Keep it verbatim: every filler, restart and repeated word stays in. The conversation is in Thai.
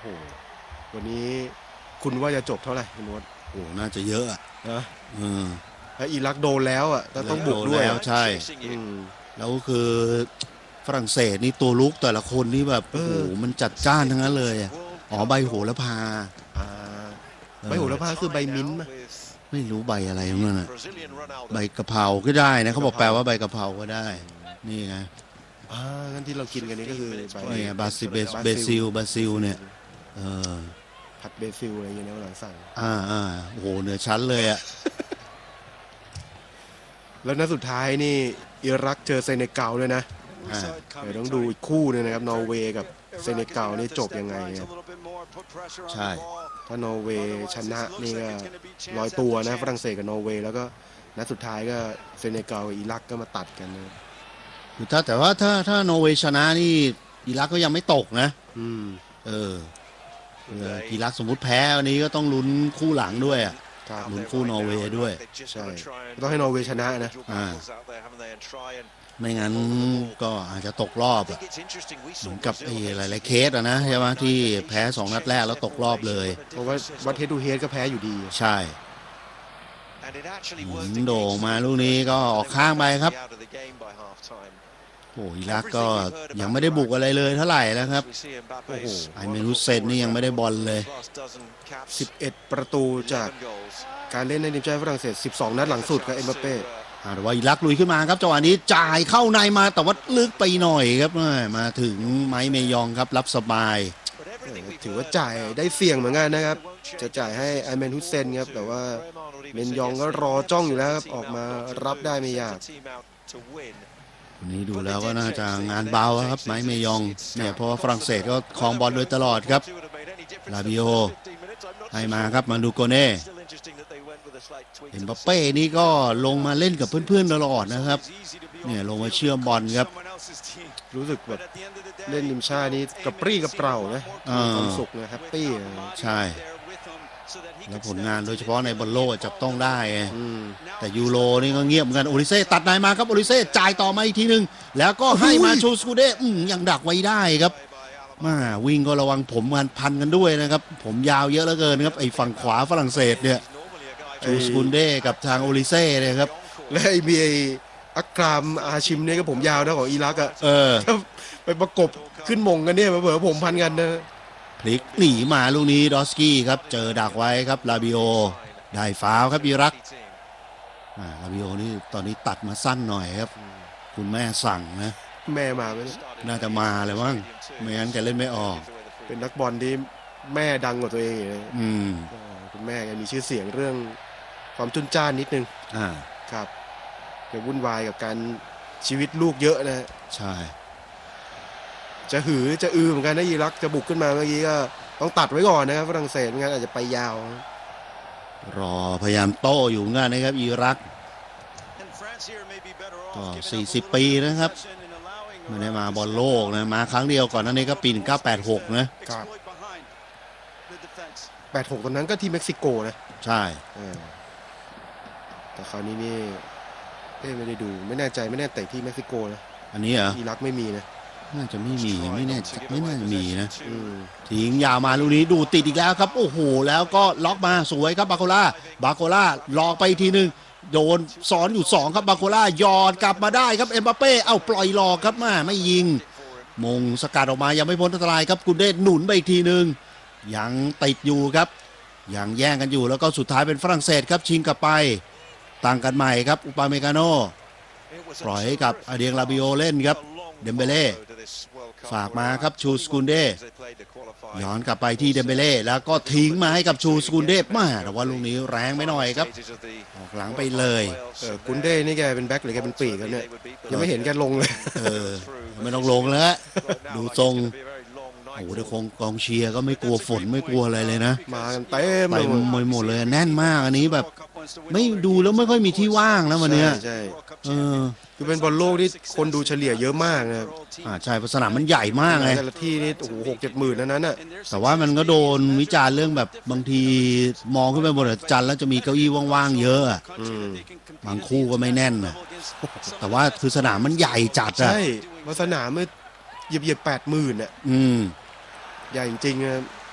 โหวันนี้คุณว่าจะจบเท่าไหร่คุณวศโอ้น่าจะเยอะอ่ะนะเออถ้าอิรักโดนแล้วอ่ะต้องบุกด้วยแล้วใช่แล้วคือฝรั่งเศสนี่ตัวลุกแต่ละคนนี่แบบโอ้โหมันจัดจ้านทั้งนั้นเลยอ๋อใบโหระพาใบโหระพาคือใบมิ้นท์ไม่รู้ใบอะไรนั่นน่ะใบกะเพราก็ได้นะเขาบอกแปลว่าใบกะเพราก็ได้นี่ไงอ่างั้นที่เรากินกันนี้ก็คือใบบาซิลเบซิลบาซิลเนี่ยเออผัดเบซิลอะไรอย่างเงี้ยหลังสั่งอ่าอ่าโอ้โหเหนือชั้นเลยอ่ะแล้วนัดสุดท้ายนี่อิรักเจอเซเนกัลด้วยนะเดี๋ยวต้องดูอีกคู่นึงนะครับนอร์เวย์กับเซเนกัลนี่จบยังไงครับใช่ถ้านอร์เวย์ชนะนี่ก็ลอยตัวนะฝรั่งเศสกับนอร์เวย์แล้วก็นัดสุดท้ายก็เซเนกัลกับอิรักก็มาตัดกันนะถ้าแต่ว่าถ้าถ้านอร์เวย์ชนะนี่อิรักก็ยังไม่ตกนะอืมเอออิรักสมมุติแพ้วันนี้ก็ต้องลุ้นคู่หลังด้วยอ่ะลุ้นคู่นอร์เวย์ด้วยใช่ต้องให้นอร์เวย์ชนะนะอ่าไม่งั้นก็อาจจะตกรอบเหมือนกับไอ้หลายๆเคสอะนะใช่ไหมที่แพ้สองนัดแรกแล้วตกรอบเลยเพราะว่าวัดเฮดทูเฮดก็แพ้อยู่ดีใช่หมุนโด่งมาลูกนี้ก็ออกข้างไปครับโอ้อิรักก็ยังไม่ได้บุกอะไรเลยเท่าไหร่นะครับโอ้โหไอเมนุสเซนนี่ยังไม่ได้บอลเลยสิบเอ็ดประตูจากการเล่นในทีมชาติฝรั่งเศสสิบสองนัดหลังสุดกับเอ็มบัปเป้แต่ว่าอิรักลุยขึ้นมาครับจังหวะนี้จ่ายเข้าในมาแต่ว่าลึกไปหน่อยครับมาถึงไมค์เมยองครับรับสบายถือว่าจ่ายได้เสี่ยงเหมือนกันนะครับจะจ่ายให้ไอเมนฮุสเซนครับแต่ว่าเมนยองก็รอจ้องอยู่แล้วครับออกมารับได้ไม่ยากวันนี้ดูแล้วก็น่าจะงานเบาครับไมค์เมยองเนี่ยเพราะว่าฝรั่งเศสก็ครองบอลโดยตลอดครับลาบิโอให้มาครับมาดูโกเน่เอ็มบัปเป้นี่ก็ลงมาเล่นกับเพื่อนๆตลอดนะครับเนี่ยลงมาเชื่อมบอลครับรู้สึกแบบเล่นทีมชาตินี่กระปรี้กระเปร่านะความสุขนะแฮปปี้ใช่แล้วผลงานโดยเฉพาะในบอลโลกจับต้องได้แต่ยูโรนี่ก็เงียบเหมือนกันโอริเซ่ตัดในมาครับโอริเซ่จ่ายต่อมาอีกทีนึงแล้วก็ให้มาชูสกูเด้ยังดักไว้ได้ครับมาวิ่งก็ระวังผมกันพันกันด้วยนะครับผมยาวเยอะเหลือเกินครับไอ้ฝั่งขวาฝรั่งเศสเนี่ยชูสกูเด้กับทางโอริเซ่เนี่ยครับและไอ้มีไอ้อักรามอาชิมเนี่ยก็ผมยาวนะของอิรักอ่ะเออไปประกบขึ้นมงกันเนี่ยเผื่อผมพันกันนะพลิกหนีมาลูกนี้ดอสกี้ครับเจอดักไว้ครับลาบิโอได้ฟาวครับอิรักอ่าลาบิโอนี่ตอนนี้ตัดมาสั้นหน่อยครับคุณแม่สั่งนะแม่มาไหมน่าจะมาเลยมั้งไม่งั้นแกเล่นไม่ออกเป็นนักบอลที่แม่ดังกว่าตัวเองเลยอืมคุณแม่แกมีชื่อเสียงเรื่องความจุนจ้านนิดนึงอ่าครับแกวุ่นวายกับการชีวิตลูกเยอะนะใช่จะหือจะอือเหมือนกันนะอิรักจะบุกขึ้นมาเมื่อกี้ก็ต้องตัดไว้ก่อนนะครับฝรั่งเศสไม่งั้นอาจจะไปยาวรอพยายามโต้อยู่งั้นนะครับอิรักก็สี่สิบปีนะครับไม่ได้มาบอลโลกนะมาครั้งเดียวก่อนนั้นนี่ก็ปีหนึ่งเก้าแปดหกนะครับแปดหกตอนนั้นก็ที่เม็กซิโกนะใช่แต่คราวนี้นี่ไม่ได้ดูไม่แน่ใจไม่แน่แต่ที่เม็กซิโกนะอันนี้เหรออิรักไม่มีนะน่าจะไม่มีไม่แน่ไม่น่าจะมีนะทิ้งยาวมาลูกนี้ดูติดอีกแล้วครับโอ้โหแล้วก็ล็อกมาสวยครับบาโคล่าบาโคล่าหลอกไปทีนึงโดนซ้อนอยู่สองครับบาโคล่ายอดกลับมาได้ครับเอ็มบัปเป้เอ้าปล่อยหลอกครับมาไม่ยิงมงสกัดออกมายังไม่พ้นอันตรายครับกุนเดหนุนไปอีกทีนึงยังติดอยู่ครับยังแย่งกันอยู่แล้วก็สุดท้ายเป็นฝรั่งเศสครับชิงกลับไปตั้งกันใหม่ครับอุปาเมกาโนปล่อยให้กับอาเดียงลาบิโอเล่นครับเดมเบเล่ฝากมาครับชูสกุนเดย้อนกลับไปที่เดมเบเล่แล้วก็ทิ้งมาให้กับชูสกุนเดมาแต่ว่าลูกนี้แรงไม่หน่อยครับออกหลังไปเลยเออกุนเดนี่แกเป็นแบ็คหรือแกเป็นปีกกันเนี่ยยังไม่เห็นแกลงเลยเออไม่ต้องลงแล้วดูทรงโอ้โหเดี๋ยวคงกองเชียร์ก็ไม่กลัวฝนไม่กลัวอะไรเลยนะมากันเต็มไปหมดเลยแน่นมากอันนี้แบบไม่ดูแล้วไม่ค่อยมีที่ว่างแล้ววันนี้ใช่เออคือเป็นบอลโลกที่คนดูเฉลี่ยเยอะมากนะครับอ่าใช่เพราะสนามมันใหญ่มากไงแต่ละที่นี่โอ้โหหกเจ็ดหมื่นนั้นน่ะแต่ว่ามันก็โดนวิจารณ์เรื่องแบบบางทีมองขึ้นไปบนจันทร์แล้วจะมีเก้าอี้ว่างๆเยอะบางคู่ก็ไม่แน่นนะแต่ว่าคือสนามมันใหญ่จัดอะใช่ว่าสนามมันเหยียบเหยียบแปดหมื่นอ่ะอืมใหญ่จริงๆนะ